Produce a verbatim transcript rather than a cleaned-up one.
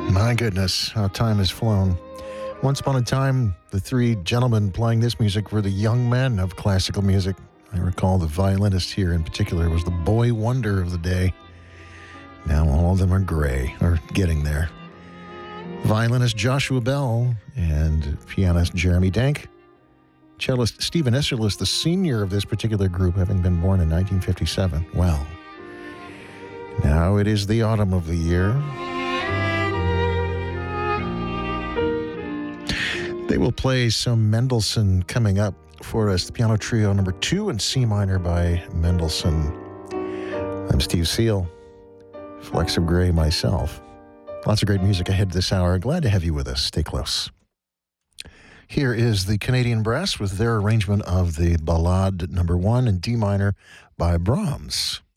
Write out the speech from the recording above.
My goodness, how time has flown. Once upon a time, the three gentlemen playing this music were the young men of classical music. I recall the violinist here in particular was the boy wonder of the day. Now all of them are gray, or getting there. Violinist Joshua Bell and pianist Jeremy Dank. Cellist Stephen Isserlis, the senior of this particular group, having been born in nineteen fifty-seven. Well, now it is the autumn of the year. They will play some Mendelssohn coming up for us. The piano trio number two in C minor by Mendelssohn. I'm Steve Seal, Flecks of Gray myself. Lots of great music ahead this hour. Glad to have you with us. Stay close. Here is the Canadian Brass with their arrangement of the Ballade number one in D minor by Brahms.